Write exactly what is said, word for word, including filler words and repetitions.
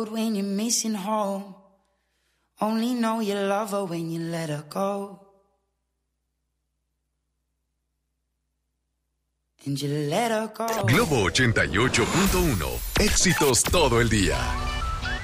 When you're missing home, only know you love her when you let her go. And you let her go. Globo ochenta y ocho punto uno. Éxitos todo el día.